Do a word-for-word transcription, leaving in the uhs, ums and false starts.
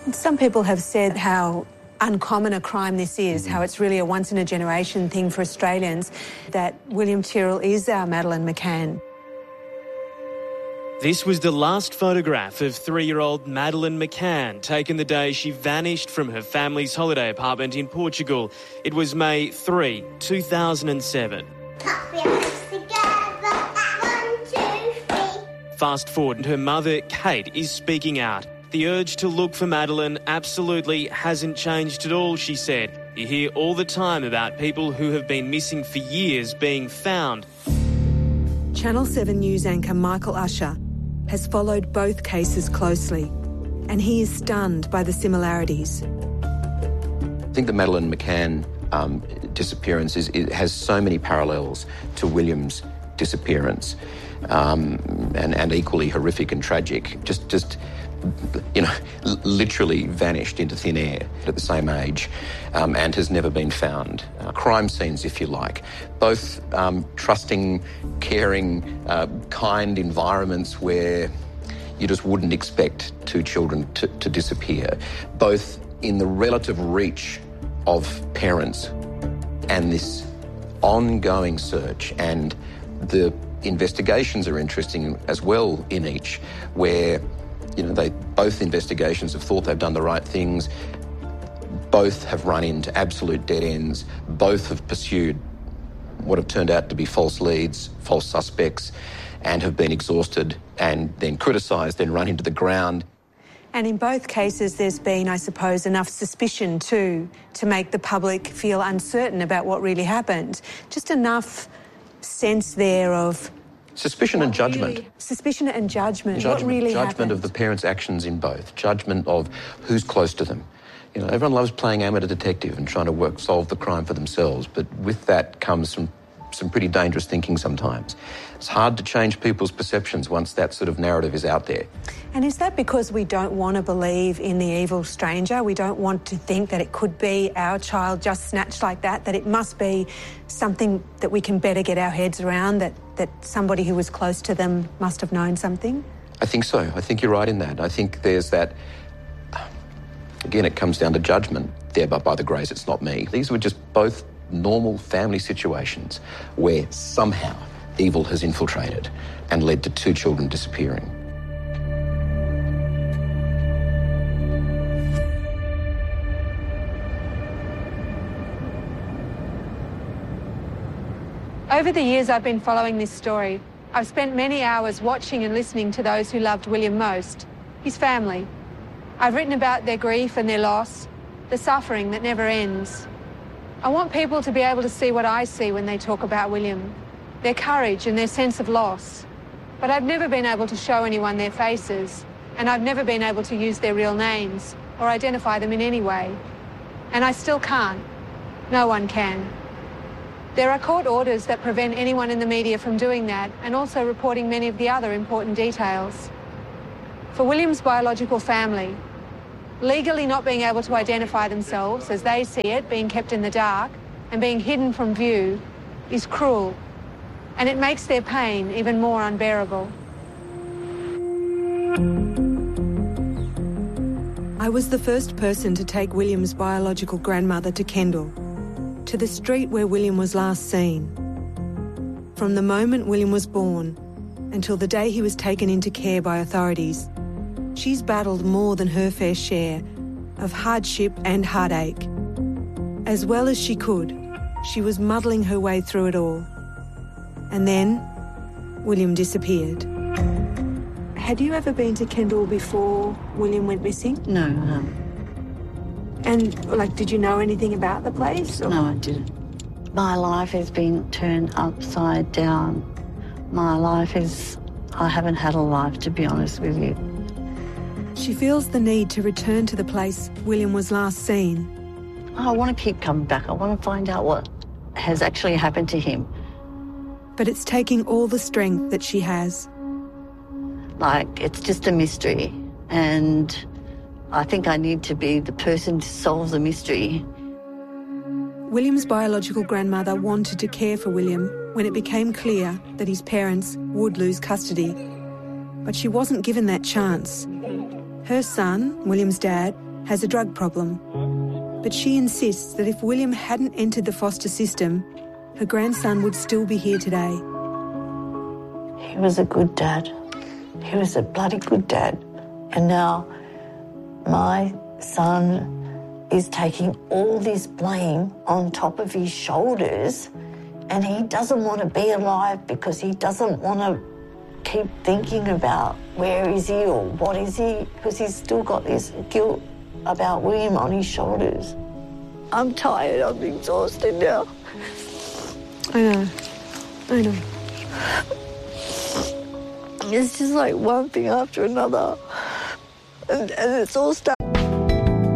Some people have said how uncommon a crime this is, how it's really a once-in-a-generation thing for Australians, that William Tyrrell is our Madeleine McCann. This was the last photograph of three-year-old Madeleine McCann, taken the day she vanished from her family's holiday apartment in Portugal. It was May third, two thousand seven. Fast forward, and her mother, Kate, is speaking out. The urge to look for Madeleine absolutely hasn't changed at all, she said. You hear all the time about people who have been missing for years being found. Channel seven News anchor Michael Usher has followed both cases closely, and he is stunned by the similarities. I think the Madeleine McCann um, disappearance is, it has so many parallels to William's disappearance, um, and, and equally horrific and tragic. Just, just you know, literally vanished into thin air at the same age, um, and has never been found. Uh, crime scenes, if you like. Both um, trusting, caring, uh, kind environments where you just wouldn't expect two children to, to disappear. Both in the relative reach of parents and this ongoing search, and the investigations are interesting as well in each, where you know, they both investigations have thought they've done the right things. Both have run into absolute dead ends. Both have pursued what have turned out to be false leads, false suspects, and have been exhausted and then criticised, then run into the ground. And in both cases, there's been, I suppose, enough suspicion too to make the public feel uncertain about what really happened. Just enough sense there of suspicion and judgment. Really, suspicion and judgment. Judgment, what really judgment happened? of the parents' actions in both. Judgment of who's close to them. You know, everyone loves playing amateur detective and trying to work solve the crime for themselves, but with that comes some some pretty dangerous thinking sometimes. It's hard to change people's perceptions once that sort of narrative is out there. And is that because we don't want to believe in the evil stranger? We don't want to think that it could be our child just snatched like that, that it must be something that we can better get our heads around, that, that somebody who was close to them must have known something? I think so. I think you're right in that. I think there's that, again, it comes down to judgment. There, but by the grace, it's not me. These were just both normal family situations where somehow evil has infiltrated and led to two children disappearing. Over the years I've been following this story, I've spent many hours watching and listening to those who loved William most, his family. I've written about their grief and their loss, the suffering that never ends. I want people to be able to see what I see when they talk about William, their courage and their sense of loss. But I've never been able to show anyone their faces, and I've never been able to use their real names or identify them in any way. And I still can't. No one can. There are court orders that prevent anyone in the media from doing that, and also reporting many of the other important details. For William's biological family, legally not being able to identify themselves as they see it, being kept in the dark and being hidden from view, is cruel, and it makes their pain even more unbearable. I was the first person to take William's biological grandmother to Kendall, to the street where William was last seen. From the moment William was born until the day he was taken into care by authorities, she's battled more than her fair share of hardship and heartache. As well as she could, she was muddling her way through it all. And then, William disappeared. Had you ever been to Kendall before William went missing? No, no. And, like, did you know anything about the place? Or? No, I didn't. My life has been turned upside down. My life is... I haven't had a life, to be honest with you. She feels the need to return to the place William was last seen. I want to keep coming back. I want to find out what has actually happened to him. But it's taking all the strength that she has. Like, it's just a mystery, and I think I need to be the person to solve the mystery. William's biological grandmother wanted to care for William when it became clear that his parents would lose custody. But she wasn't given that chance. Her son, William's dad, has a drug problem. But she insists that if William hadn't entered the foster system, her grandson would still be here today. He was a good dad. He was a bloody good dad. And now my son is taking all this blame on top of his shoulders, and he doesn't want to be alive because he doesn't want to keep thinking about where is he or what is he, because he's still got this guilt about William on his shoulders. I'm tired, I'm exhausted now. I know, I know. It's just like one thing after another, and, and it's all starting.